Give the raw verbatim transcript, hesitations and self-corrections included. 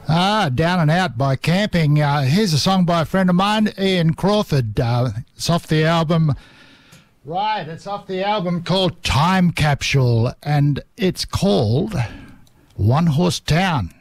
Ah, Down and Out by Camping. Uh, here's a song by a friend of mine, Ian Crawford. Uh, it's off the album. Right, it's off the album called Time Capsule, and it's called One Horse Town.